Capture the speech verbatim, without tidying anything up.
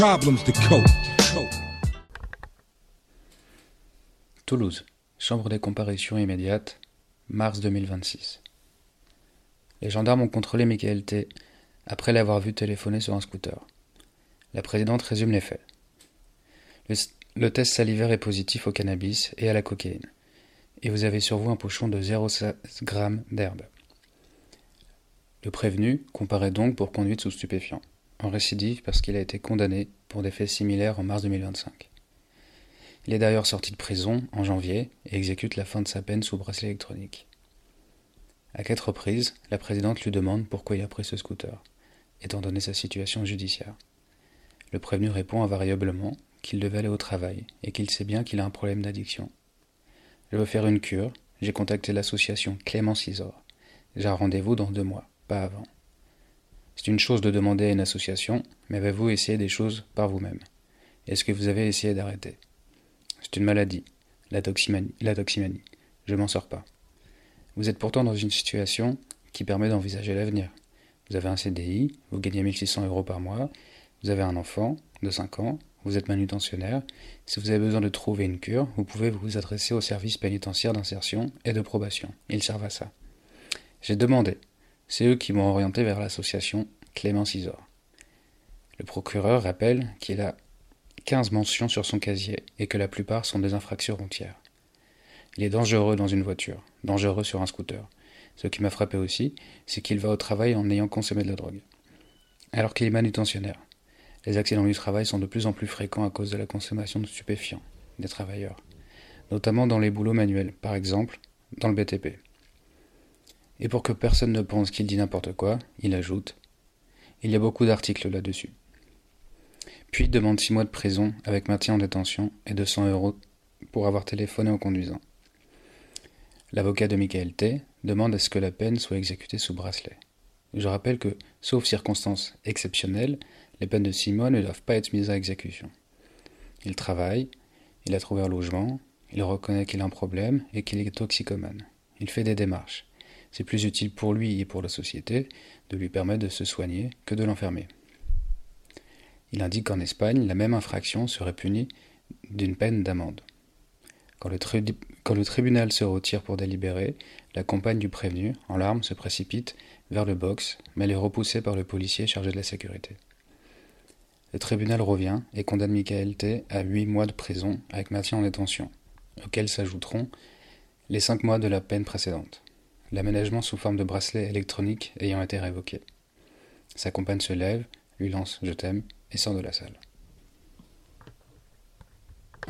Problems to cope. Toulouse, chambre des comparutions immédiates, mars deux mille vingt-six. Les gendarmes ont contrôlé Michael T. après l'avoir vu téléphoner sur un scooter. La présidente résume les faits. Le, le test salivaire est positif au cannabis et à la cocaïne, et vous avez sur vous un pochon de zéro virgule seize grammes d'herbe. Le prévenu comparaît donc pour conduite sous stupéfiant, en récidive parce qu'il a été condamné pour des faits similaires en mars deux mille vingt-cinq. Il est d'ailleurs sorti de prison en janvier et exécute la fin de sa peine sous bracelet électronique. À quatre reprises, la présidente lui demande pourquoi il a pris ce scooter, étant donné sa situation judiciaire. Le prévenu répond invariablement qu'il devait aller au travail et qu'il sait bien qu'il a un problème d'addiction. Je veux faire une cure, j'ai contacté l'association Clémence Isor. J'ai un rendez-vous dans deux mois, pas avant. C'est une chose de demander à une association, mais avez-vous essayé des choses par vous-même? Est-ce que vous avez essayé d'arrêter? C'est une maladie, la toximanie, la toximanie. Je m'en sors pas. Vous êtes pourtant dans une situation qui permet d'envisager l'avenir. Vous avez un C D I, vous gagnez mille six cents euros par mois, vous avez un enfant de cinq ans, vous êtes manutentionnaire. Si vous avez besoin de trouver une cure, vous pouvez vous adresser au service pénitentiaire d'insertion et de probation. Ils servent à ça. J'ai demandé. C'est eux qui m'ont orienté vers l'association Clémence Isor. Le procureur rappelle qu'il a quinze mentions sur son casier et que la plupart sont des infractions routières. Il est dangereux dans une voiture, dangereux sur un scooter. Ce qui m'a frappé aussi, c'est qu'il va au travail en ayant consommé de la drogue. Alors qu'il est manutentionnaire. Les accidents du travail sont de plus en plus fréquents à cause de la consommation de stupéfiants des travailleurs, notamment dans les boulots manuels, par exemple dans le B T P. Et pour que personne ne pense qu'il dit n'importe quoi, il ajoute « Il y a beaucoup d'articles là-dessus ». Puis demande six mois de prison avec maintien en détention et deux cents euros pour avoir téléphoné en conduisant. L'avocat de Michael T. demande à ce que la peine soit exécutée sous bracelet. Je rappelle que, sauf circonstances exceptionnelles, les peines de six mois ne doivent pas être mises à exécution. Il travaille, il a trouvé un logement, il reconnaît qu'il a un problème et qu'il est toxicomane. Il fait des démarches. C'est plus utile pour lui et pour la société de lui permettre de se soigner que de l'enfermer. Il indique qu'en Espagne, la même infraction serait punie d'une peine d'amende. Quand le, tri- quand le tribunal se retire pour délibérer, la compagne du prévenu, en larmes, se précipite vers le box, mais elle est repoussée par le policier chargé de la sécurité. Le tribunal revient et condamne Michael T. à huit mois de prison avec maintien en détention, auxquels s'ajouteront les cinq mois de la peine précédente, l'aménagement sous forme de bracelet électronique ayant été révoqué. Sa compagne se lève, lui lance « Je t'aime » et sort de la salle.